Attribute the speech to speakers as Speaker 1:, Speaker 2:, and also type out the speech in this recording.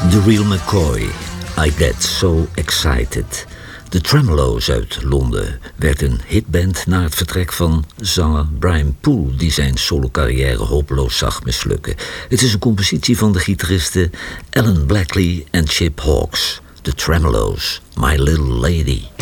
Speaker 1: The Real McCoy, I Get So Excited. De Tremeloes uit Londen werd een hitband na het vertrek van zanger Brian Poole, die zijn solocarrière hopeloos zag mislukken. Het is een compositie van de gitaristen Alan Blackley en Chip Hawkes. The Tremeloes, My Little Lady.